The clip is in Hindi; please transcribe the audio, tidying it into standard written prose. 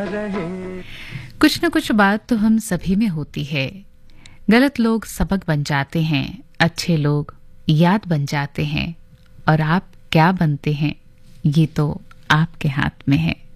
कुछ न कुछ बात तो हम सभी में होती है। गलत लोग सबक बन जाते हैं, अच्छे लोग याद बन जाते हैं, और आप क्या बनते हैं ये तो आपके हाथ में है।